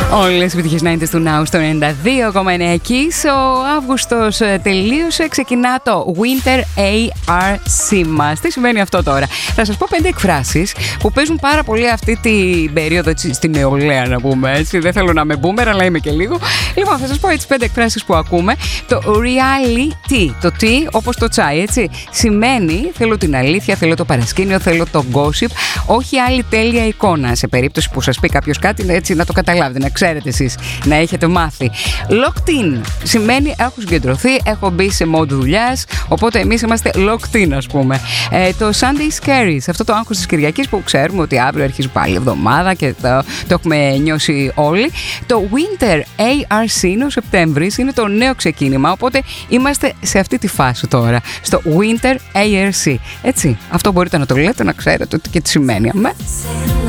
Όλες οι επιτυχίες 90's του Now στο 92,9 Kiss. Ο Αύγουστος τελείωσε, ξεκινά το Winter ARC μας. Τι σημαίνει αυτό τώρα? Θα σας πω 5 εκφράσεις που παίζουν πάρα πολύ αυτή την περίοδο, έτσι, στην νεολαία να πούμε, έτσι. Δεν θέλω να είμαι boomer, αλλά είμαι και λίγο. Λοιπόν, θα σας πω έτσι 5 εκφράσεις που ακούμε. Το reality, το τι όπως το τσάι, έτσι. Σημαίνει θέλω την αλήθεια, θέλω το παρασκήνιο, θέλω το gossip, όχι άλλη τέλεια εικόνα. Σε περίπτωση που σας πει κάποιος κάτι, έτσι να το καταλάβετε, να ξέρετε εσείς, να έχετε μάθει. Locked in σημαίνει έχω συγκεντρωθεί, έχω μπει σε mode δουλειάς, οπότε εμείς είμαστε locked in, ας πούμε. Το Sunday Scaries, αυτό το άγχος της Κυριακής που ξέρουμε ότι αύριο αρχίζει πάλι η εβδομάδα και το έχουμε νιώσει όλοι. Το Winter ARC είναι ο Σεπτέμβρης, είναι το νέο ξεκίνημα, οπότε είμαστε σε αυτή τη φάση τώρα, στο Winter ARC. Έτσι, αυτό μπορείτε να το λέτε, να ξέρετε ότι και τι σημαίνει.